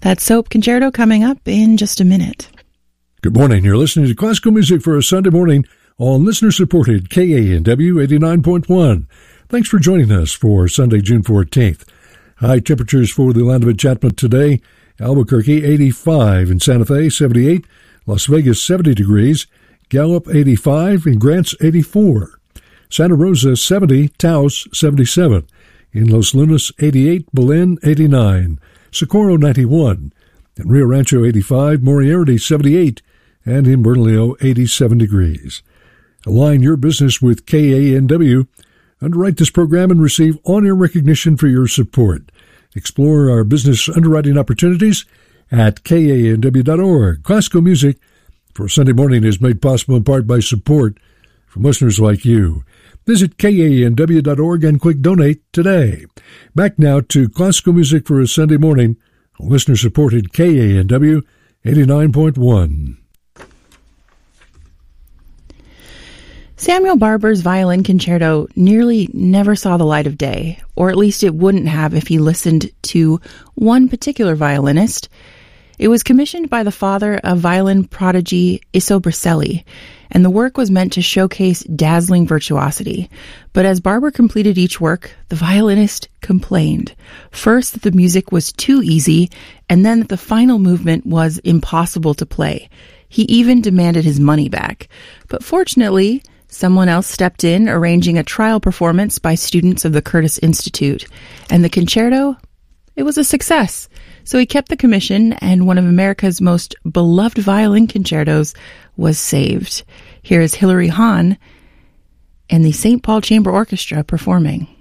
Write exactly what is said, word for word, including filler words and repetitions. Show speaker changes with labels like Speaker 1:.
Speaker 1: That Soap Concerto coming up in just a minute.
Speaker 2: Good morning. You're listening to classical music for a Sunday morning on listener-supported K A N W eighty-nine point one. Thanks for joining us for Sunday, June fourteenth. High temperatures for the land of enchantment today. Albuquerque, eighty-five. In Santa Fe, seventy-eight. Las Vegas, seventy degrees. Gallup, eighty-five. And Grants, eighty-four. Santa Rosa, seventy. Taos, seventy-seven. In Los Lunas, eighty-eight. Belen, eighty-nine. Socorro, ninety-one. In Rio Rancho, eighty-five. Moriarty, seventy-eight. And in Bernalillo, eighty-seven degrees. Align your business with K A N W. Underwrite this program and receive on-air recognition for your support. Explore our business underwriting opportunities at K A N W dot org. Classical music for Sunday morning is made possible in part by support from listeners like you. Visit K A N W dot org and click Donate today. Back now to classical music for a Sunday morning on listener-supported K A N W eighty-nine point one.
Speaker 1: Samuel Barber's violin concerto nearly never saw the light of day, or at least it wouldn't have if he listened to one particular violinist. It was commissioned by the father of violin prodigy Isobracelli, and the work was meant to showcase dazzling virtuosity. But as Barber completed each work, the violinist complained. First, that the music was too easy, and then that the final movement was impossible to play. He even demanded his money back. But fortunately, someone else stepped in, arranging a trial performance by students of the Curtis Institute. And the concerto, it was a success. So he kept the commission, and one of America's most beloved violin concertos was saved. Here is Hilary Hahn and the Saint Paul Chamber Orchestra performing.